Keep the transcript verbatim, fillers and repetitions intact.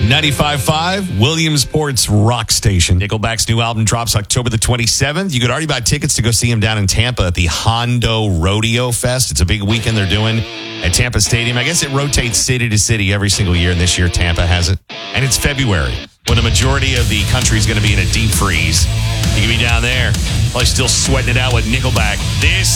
ninety-five point five, Williamsport's Rock Station. Nickelback's new album drops October the twenty-seventh. You could already buy tickets to go see him down in Tampa at the Hondo Rodeo Fest. It's a big weekend they're doing at Tampa Stadium. I guess it rotates city to city every single year, and this year Tampa has it. And it's February, when the majority of the country is going to be in a deep freeze. You can be down there, probably still sweating it out with Nickelback. This